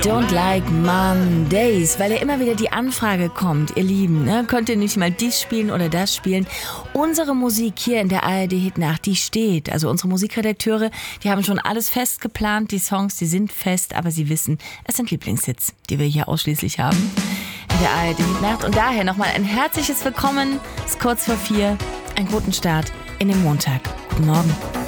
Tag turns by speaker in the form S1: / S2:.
S1: Don't like Mondays, weil ja immer wieder die Anfrage kommt, ihr Lieben, ne? Könnt ihr nicht mal dies spielen oder das spielen? Unsere Musik hier in der ARD Hitnacht, die steht. Also unsere Musikredakteure, die haben schon alles fest geplant, die Songs, die sind fest, aber sie wissen, es sind Lieblingshits, die wir hier ausschließlich haben in der ARD Hitnacht. Und daher nochmal ein herzliches Willkommen, es ist kurz vor 4, einen guten Start in den Montag. Guten Morgen.